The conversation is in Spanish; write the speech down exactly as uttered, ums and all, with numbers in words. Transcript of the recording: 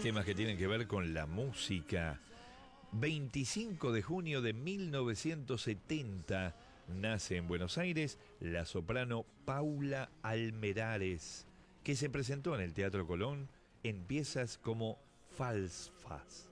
temas que tienen que ver con la música. veinticinco de junio de mil novecientos setenta nace en Buenos Aires la soprano Paula Almerares, que se presentó en el Teatro Colón en piezas como Falsfas.